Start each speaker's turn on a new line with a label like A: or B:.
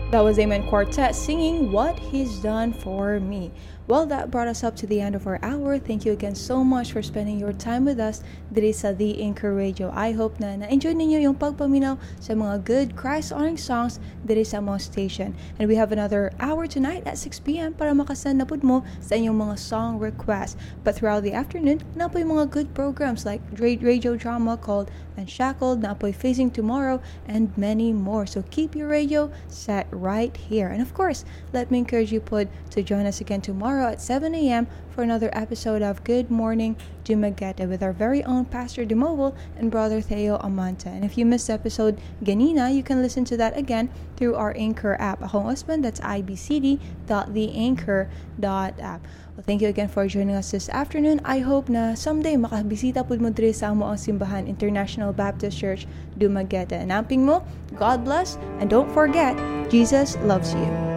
A: That was Amen Quartet singing What He's Done For Me. Well, that brought us up to the end of our hour. Thank you again so much for spending your time with us dito sa The Anchor Radio. I hope na na-enjoy ninyo yung pagpaminaw sa mga good Christ-honoring songs dito sa among station. And we have another hour tonight at 6 p.m. para makasend na pud mo sa inyong mga song requests. But throughout the afternoon, napoy mga good programs like radio drama called Unshackled, napoy Facing Tomorrow, and many more. So keep your radio set right here. And of course, let me encourage you to join us again tomorrow at 7 a.m. for another episode of Good Morning Dumaguete with our very own Pastor Demoval and Brother Theo Amanta. And if you missed the episode ganina, you can listen to that again through our Anchor app. Akong husband, that's ibcd.theanchor.app. Well, thank you again for joining us this afternoon. I hope na someday makabisita pud mo diri sa amo ang simbahan International Baptist Church Dumaguete. Namping mo, God bless, and don't forget, Jesus loves you.